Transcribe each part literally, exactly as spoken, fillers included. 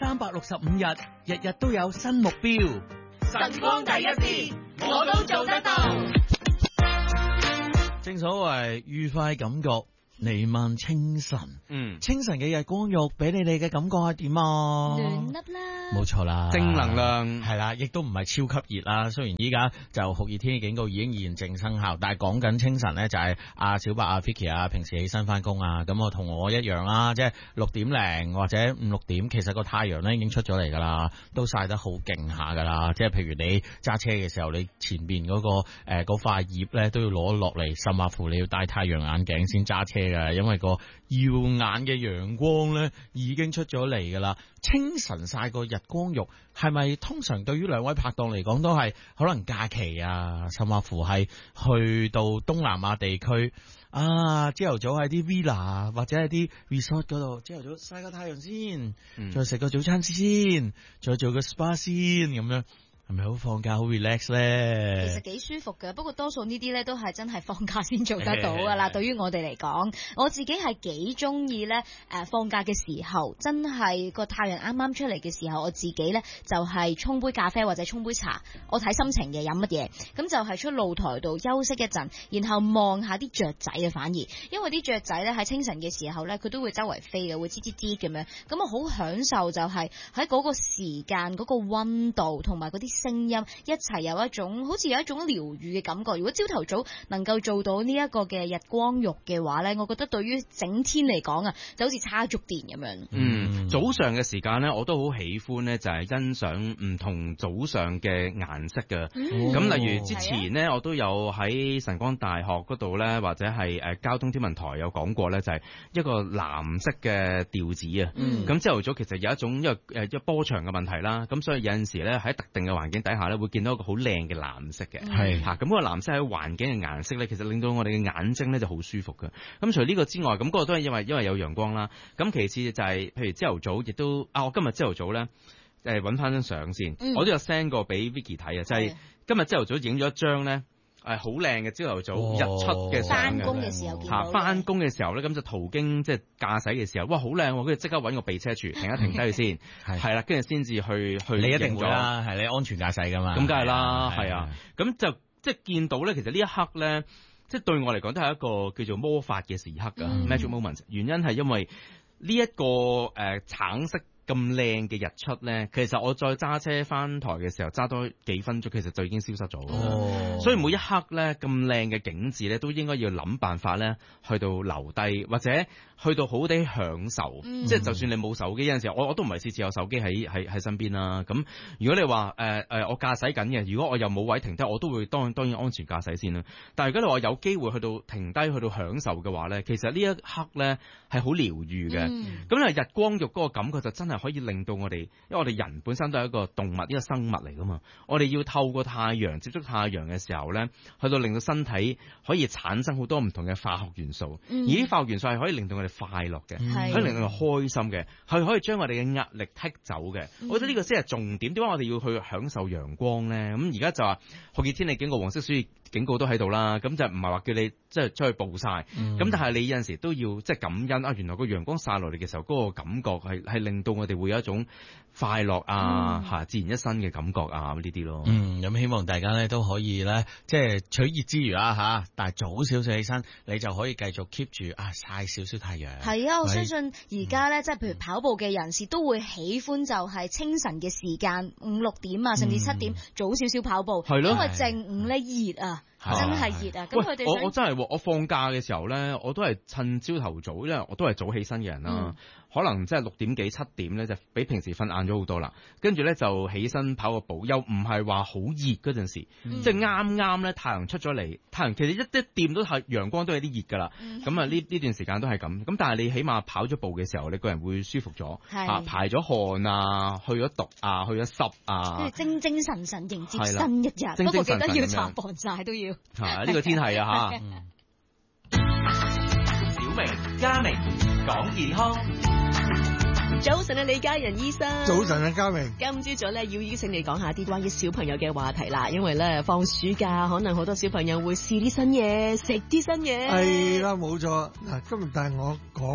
三百六十五日，日日都有新目標。 晨光第一線，我都做得到。 正所謂愉快感覺彌漫清晨，嗯，清晨嘅日光浴俾你哋嘅感覺係點啊？ 暖粒啦， 冇錯啦， 正能量係啦，亦都唔係超級熱啦。雖然依家就酷熱天氣警告已經現正生效，但係講緊清晨咧就係阿小白、阿 Vicky 啊，平時起身翻工啊，咁我同我一樣啦，即係六點零或者五六點，其實個太陽咧已經出咗嚟噶啦，都曬得好勁下噶啦。即係譬如你揸車嘅時候，你前邊嗰、嗰個誒嗰塊葉咧都要攞落嚟，甚至乎你要戴太陽眼鏡先揸車。因為個耀眼嘅陽光咧已經出咗嚟噶啦，清晨曬個日光浴係咪通常對於兩位拍檔嚟講都係可能假期啊，甚至乎係去到東南亞地區啊，朝頭早喺啲 villa 或者喺啲 resort 嗰度，朝頭早曬個太陽先，嗯、再食個早餐先，再做個 spa 先咁樣。係咪好放假好 relax 咧？ 其實幾舒服嘅，不過多數呢啲咧都係真係放假先做得到噶啦。對於我哋嚟講，我自己係幾中意咧誒放假嘅時候，真係個太陽啱啱出嚟嘅時候，我自己咧就係沖杯咖啡或者沖杯茶，我睇心情嘅飲乜嘢，咁就係出露台度休息一陣，然後望下啲雀仔啊，反而因為啲雀仔咧喺清晨嘅時候咧，佢都會周圍飛嘅，會吱吱吱咁樣，咁我好享受就係喺嗰個時間嗰個溫度同埋嗰啲聲音一齊有一種好似有一種療愈嘅感覺。如果朝頭早能夠做到呢一個嘅日光浴嘅話咧，我覺得對於整天嚟講啊，就好似叉足電咁樣。 嗯，早上嘅時間咧，我都好喜歡咧，就係欣賞唔同早上嘅顏色嘅。咁、嗯、例如之前咧，我都有喺晨光大學嗰度咧，或者係誒交通天文台有講過咧，就係一個藍色嘅調子啊。咁朝頭早其實有一種因為誒一波長嘅問題啦，咁所以有陣時咧喺特定嘅環境底下咧，會見到一個好靚嘅藍色嘅。係吓咁個藍色喺環境嘅顏色咧，其實令到我哋嘅眼睛咧就好舒服嘅。咁除咗呢個之外，咁、嗰個都係因為因為有陽光啦。咁其次就係、是、譬如朝頭早亦都啊，我今日朝頭早咧誒搵翻張相先，嗯、我都有 send 過俾 Vicky 睇啊，就係、是、今日朝頭早影咗一張咧。誒，好靚嘅朝頭早日出嘅相嘅， 翻工嘅時候見到， 翻工嘅時候咧，咁就途經即係駕駛嘅時候，哇，好靚，跟住即刻搵個避車處停一停低佢先，係啦，跟住先至去去。你一定會啦，係你安全駕駛噶嘛，咁梗係啦，係啊，咁就即係見到咧，其實呢一刻咧，即係對我嚟講都係一個叫做魔法嘅時刻噶、嗯、，magic moment。原因係因為呢、這、一個誒、呃、橙色。咁靚嘅日出咧，其實我再揸車翻台嘅時候，揸多幾分鐘，其實就已經消失咗。哦，所以每一刻咧咁靚嘅景致咧，都應該要諗辦法咧，去到留低或者去到好好地享受。嗯、即係就算你冇手機，有陣時候我我都唔係次次有手機喺喺喺身邊啦。咁如果你話誒誒我駕駛緊嘅，如果我又冇位停低，我都會當當然安全駕駛先啦。但係如果你話有機會去到停低去到享受嘅話咧，其實呢一刻咧係好療愈嘅。咁咧、嗯、日光浴嗰個感覺就真係可以令到我哋，因為我哋人本身都係一個動物，一個生物嚟噶嘛。我哋要透過太陽接觸太陽嘅時候咧，去到令到身體可以產生好多唔同嘅化學元素，嗯、而啲化學元素係可以令到我哋快樂嘅，嗯、可以令到我哋開心嘅，係可以將我哋嘅壓力剔走嘅。嗯、我覺得呢個先係重點。點解我哋要去享受陽光咧？咁而家就話酷熱天氣警告、黃色暑熱警告都喺度啦。咁就唔係話叫你即係出去暴曬，咁、嗯、但係你有陣時都要即係感恩啊！原來個陽光曬落嚟嘅時候，嗰、嗰個感覺係係令到我哋會有一種快樂啊，吓、嗯、自然一身嘅感覺啊，呢啲咯。嗯，咁希望大家咧都可以咧，即係取熱之餘啊吓，但係早少少起身，你就可以繼續 keep 住啊曬少少太陽。係啊，我相信而家咧，即係譬如跑步嘅人士都會喜歡就係清晨嘅時間，五六點啊，甚至七點、嗯、早少少跑步，係咯，因為正午咧熱啊。真係熱啊！咁佢哋我我真係我放假嘅時候咧，我都係趁朝頭早，因為我都係早起身嘅人啦。嗯、可能即係六點幾七點咧，就比平時瞓晏咗好多啦。跟住咧就起身跑個步，又唔係話好熱嗰陣時，嗯、即係啱啱咧太陽出咗嚟，太陽其實一一掂到太陽光都有啲熱噶啦。咁啊呢呢段時間都係咁。咁但係你起碼跑咗步嘅時候，你個人會舒服咗，啊排咗汗啊，去咗毒啊，去咗濕啊，跟住精精神神迎接新一日。不過記得要搽防曬都要。 係呢、這個天氣啊吓， 嗯、小明、嘉明講健康。 早晨啊，李家仁醫生。 早晨啊，嘉明。 今朝早咧要邀請你講下啲關於小朋友嘅話題啦，因為咧放暑假，可能好多小朋友會試啲新嘢，食啲新嘢。 係啦，冇錯。嗱，今日但係我講咧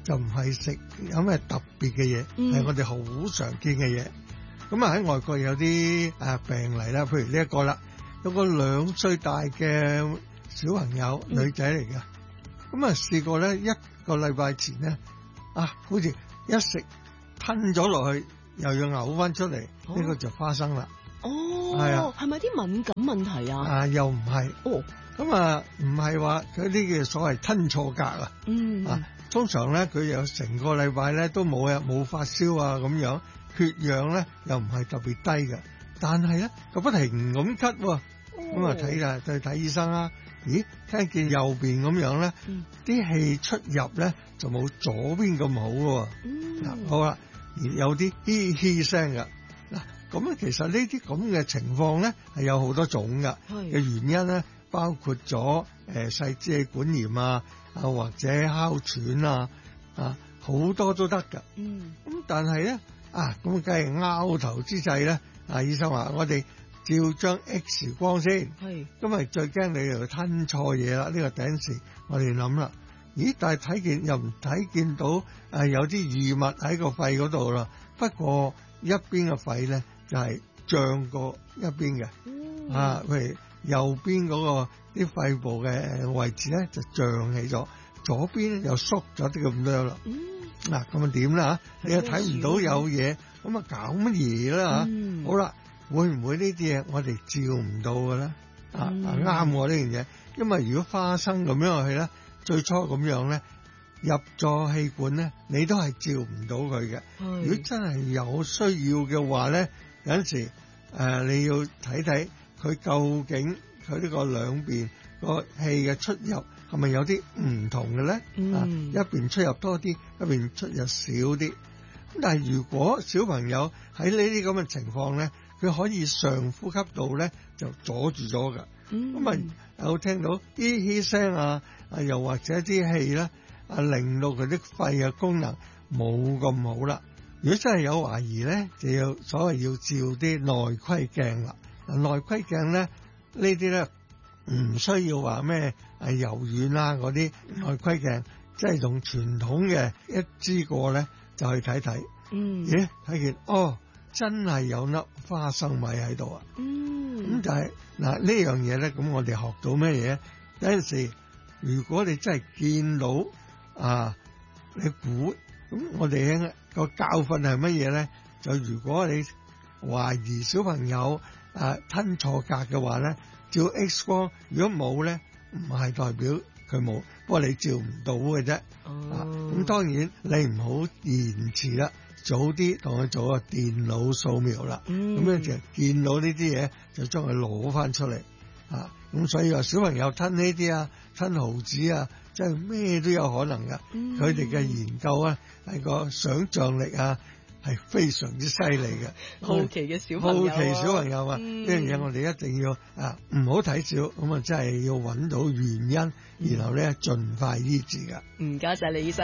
就唔係食有咩特別嘅嘢，係、嗯、我哋好常見嘅嘢。咁啊喺外國有啲誒病例啦，譬如呢一個啦，有個兩歲大嘅小朋友，嗯、女仔嚟嘅，咁啊試過咧一個禮拜前咧啊，好似一食吞咗落去，又要嘔翻出嚟，呢、哦、個就花生啦。 哦，係啊，係咪啲敏感問題啊？ 啊，又唔係。 哦， 咁啊唔係話佢啲嘅所謂吞錯格啊。 嗯。啊， 通常咧佢有成個禮拜咧都冇啊冇發燒啊咁樣。血氧咧又唔係特別低嘅，但係咧佢不停咁咳，咁啊睇啦，就去睇醫生啦。咦，聽見右邊咁樣咧，啲、嗯、氣出入咧就冇左邊咁好嘅。嗱、嗯，好啦，而有啲嘻嘻聲嘅。嗱，咁咧其實呢啲咁嘅情況咧係有好多種嘅嘅原因咧，包括咗誒細支氣管炎啊，啊或者哮喘啊，啊好多都得㗎。嗯，咁但係咧。啊，咁梗係拗頭之際咧，啊醫生話我哋照張 X 光先，係，咁啊最驚你又吞錯嘢啦，呢、這個第一時我哋諗啦，咦，但係睇見又唔睇見到誒、啊、有啲異物喺個肺嗰度啦，不過一邊嘅肺咧就係、是、脹過一邊嘅、嗯，啊，譬如右邊嗰個啲肺部嘅位置咧就脹起咗，左邊又縮咗啲咁多啦。嗯嗱，咁啊點啦吓？你又睇唔到有嘢，咁啊搞乜嘢啦吓？好啦，會唔會呢啲嘢我哋照唔到嘅咧、嗯？啊啱喎呢樣嘢，因為如果花生咁樣落去咧，最初咁樣咧入咗氣管咧，你都係照唔到佢嘅。如果真係有需要嘅話咧，有陣時誒、呃、你要睇睇佢究竟佢呢個兩邊個氣嘅出入係咪有啲唔同嘅咧、嗯？啊，一邊出入多啲，一邊出入少啲。咁但係如果小朋友喺呢啲咁嘅情況咧，佢可以上呼吸道咧就阻住咗㗎。咁、嗯、啊有聽到啲氣聲啊，啊又或者啲氣咧啊，令到佢啲肺嘅功能冇咁好啦。如果真係有懷疑咧，就要所謂要照啲內窺鏡啦。嗱，內窺鏡咧呢啲咧。唔需要話咩誒柔軟啦，嗰啲內窺鏡，即係用傳統嘅一支過咧就去睇睇。嗯，咦睇見哦，真係有粒花生米喺度啊！嗯，咁就係嗱呢樣嘢咧，咁我哋學到咩嘢？有陣時如果你真係見到啊，你估咁，我哋個教訓係乜嘢咧？就如果你懷疑小朋友啊吞錯格嘅話咧。照 X 光，如果冇咧，唔係代表佢冇，不過你照唔到嘅啫。哦，咁、啊、當然你唔好延遲啦，早啲同佢做個電腦掃描啦。嗯，咁樣就見到呢啲嘢，就將佢攞翻出嚟。啊，咁所以話小朋友吞呢啲啊，吞毫子啊，即係咩都有可能噶。佢哋嘅研究啊，係個想像力啊。係非常之犀利嘅， 好奇嘅小朋友、啊， 好奇小朋友啊！呢樣嘢我哋一定要啊，唔好睇少，咁啊真係要揾到原因，然後咧盡快醫治噶。 唔該晒李醫生。